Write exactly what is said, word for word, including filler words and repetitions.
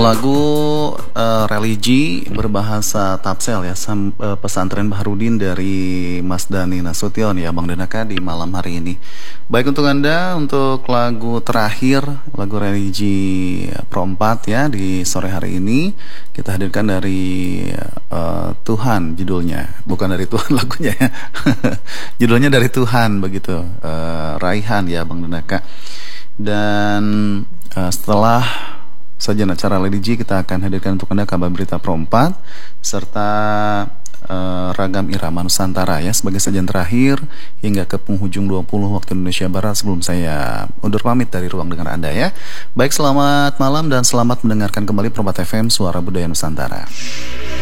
Lagu uh, religi berbahasa Tapsel ya, sam, uh, pesantren Baharudin dari Mas Dani Nasution ya Bang Denaka di malam hari ini. Baik untuk Anda, untuk lagu terakhir, lagu religi Pro empat ya di sore hari ini kita hadirkan dari uh, Tuhan judulnya, bukan dari Tuhan lagunya ya. Judulnya dari Tuhan begitu, uh, Raihan ya Bang Denaka. Dan uh, setelah sajian acara religi kita akan hadirkan untuk Anda kabar berita Pro empat serta uh, ragam irama Nusantara ya sebagai sajian terakhir hingga ke penghujung dua puluh waktu Indonesia Barat sebelum saya undur pamit dari ruang dengar Anda ya. Baik, selamat malam dan selamat mendengarkan kembali Pro empat F M Suara Budaya Nusantara.